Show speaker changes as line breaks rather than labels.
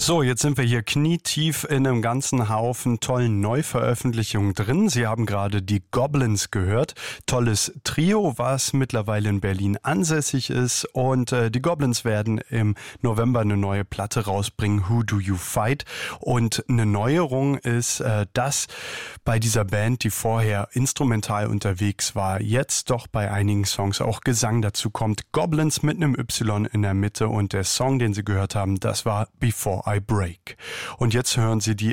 So, jetzt sind wir hier knietief in einem ganzen Haufen tollen Neuveröffentlichungen drin. Sie haben gerade die Goblins gehört. Tolles Trio, was mittlerweile in Berlin ansässig ist. Und die Goblins werden im November eine neue Platte rausbringen, Who Do You Fight? Und eine Neuerung ist, dass bei dieser Band, die vorher instrumental unterwegs war, jetzt doch bei einigen Songs auch Gesang dazu kommt. Goblins mit einem Y in der Mitte und der Song, den Sie gehört haben, das war Before I Break. Und jetzt hören Sie die